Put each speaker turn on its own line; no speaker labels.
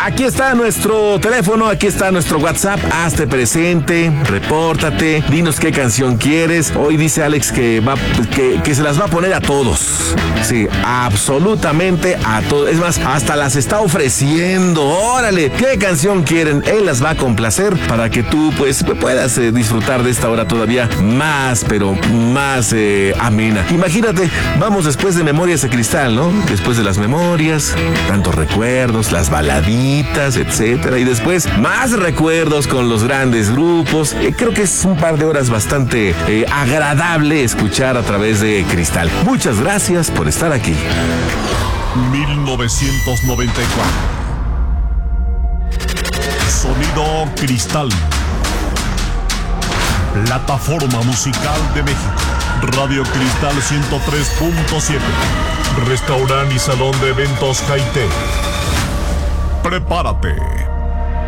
Aquí está nuestro teléfono, aquí está nuestro WhatsApp. Hazte presente, repórtate, dinos qué canción quieres. Hoy dice Alex que se las va a poner a todos. Sí, absolutamente a todos. Es más, hasta las está ofreciendo. Órale, ¿qué canción quieren? Él las va a complacer para que tú pues puedas disfrutar de esta hora todavía más, pero más amena. Imagínate, vamos después de Memorias de Cristal, ¿no? Después de las memorias, tantos recuerdos, las baladitas, etcétera. Y después más recuerdos con los grandes grupos. Creo que es un par de horas bastante agradable escuchar a través de Cristal. Muchas gracias por estar aquí.
1994. Sonido Cristal. Plataforma musical de México. Radio Cristal 103.7. Restaurante y salón de eventos Jaité. Prepárate